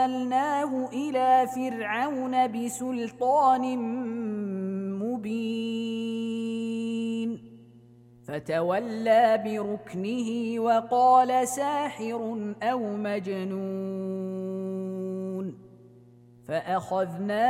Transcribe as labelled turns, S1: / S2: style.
S1: أرسلناه إلى فرعون بسلطان مبين فتولى بركنه وقال ساحر أو مجنون فأخذناه